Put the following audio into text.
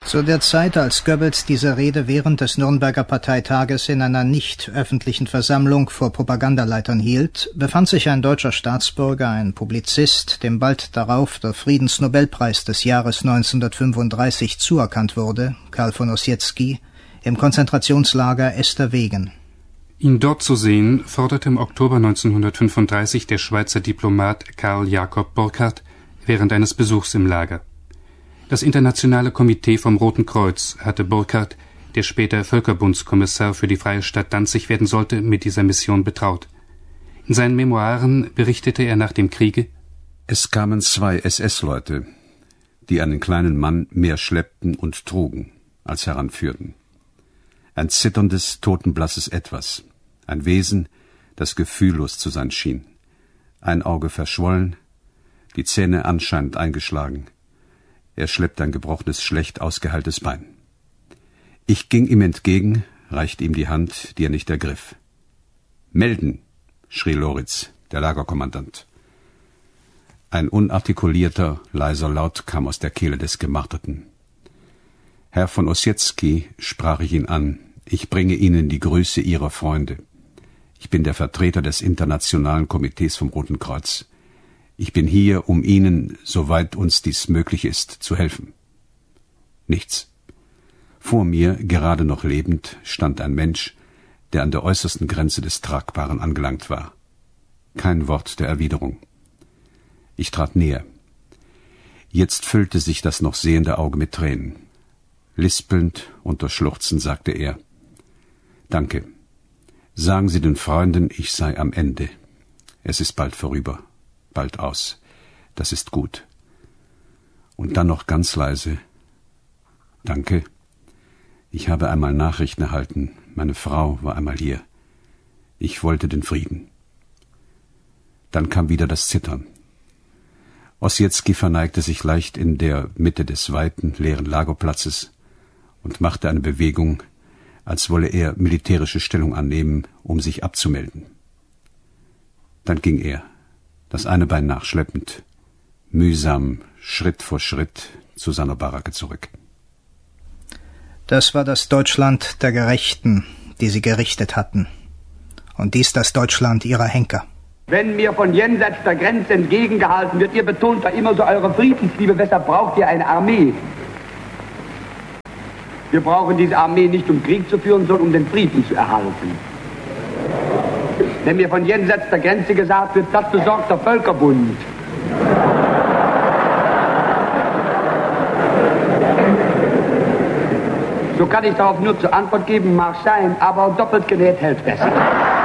Zu der Zeit, als Goebbels diese Rede während des Nürnberger Parteitages in einer nicht öffentlichen Versammlung vor Propagandaleitern hielt, befand sich ein deutscher Staatsbürger, ein Publizist, dem bald darauf der Friedensnobelpreis des Jahres 1935 zuerkannt wurde, Karl von Ossietzky, im Konzentrationslager Esterwegen. Ihn dort zu sehen, forderte im Oktober 1935 der Schweizer Diplomat Karl Jakob Burckhardt während eines Besuchs im Lager. Das Internationale Komitee vom Roten Kreuz hatte Burckhardt, der später Völkerbundskommissar für die freie Stadt Danzig werden sollte, mit dieser Mission betraut. In seinen Memoiren berichtete er nach dem Kriege: Es kamen 2 SS-Leute, die einen kleinen Mann mehr schleppten und trugen, als heranführten. Ein zitterndes, totenblasses Etwas, ein Wesen, das gefühllos zu sein schien, ein Auge verschwollen, die Zähne anscheinend eingeschlagen. Er schleppte ein gebrochenes, schlecht ausgeheiltes Bein. Ich ging ihm entgegen, reichte ihm die Hand, die er nicht ergriff. »Melden«, schrie Loritz, der Lagerkommandant. Ein unartikulierter, leiser Laut kam aus der Kehle des Gemarterten. »Herr von Ossietzky«, sprach ich ihn an, »ich bringe Ihnen die Grüße Ihrer Freunde. Ich bin der Vertreter des Internationalen Komitees vom Roten Kreuz. Ich bin hier, um Ihnen, soweit uns dies möglich ist, zu helfen.« Nichts. Vor mir, gerade noch lebend, stand ein Mensch, der an der äußersten Grenze des Tragbaren angelangt war. Kein Wort der Erwiderung. Ich trat näher. Jetzt füllte sich das noch sehende Auge mit Tränen. Lispelnd, unter Schluchzen, sagte er: »Danke. Sagen Sie den Freunden, ich sei am Ende. Es ist bald vorüber. Bald aus. Das ist gut.« Und dann noch ganz leise: »Danke. Ich habe einmal Nachrichten erhalten. Meine Frau war einmal hier. Ich wollte den Frieden.« Dann kam wieder das Zittern. Ossietzky verneigte sich leicht in der Mitte des weiten, leeren Lagerplatzes und machte eine Bewegung, als wolle er militärische Stellung annehmen, um sich abzumelden. Dann ging er, das eine Bein nachschleppend, mühsam, Schritt vor Schritt zu seiner Baracke zurück. Das war das Deutschland der Gerechten, die sie gerichtet hatten. Und dies das Deutschland ihrer Henker. Wenn mir von jenseits der Grenze entgegengehalten wird, ihr betont da immer so eure Friedensliebe, weshalb braucht ihr eine Armee? Wir brauchen diese Armee nicht, um Krieg zu führen, sondern um den Frieden zu erhalten. Wenn mir von jenseits der Grenze gesagt wird, das besorgt der Völkerbund. So kann ich darauf nur zur Antwort geben, mag sein, aber doppelt genäht hält besser.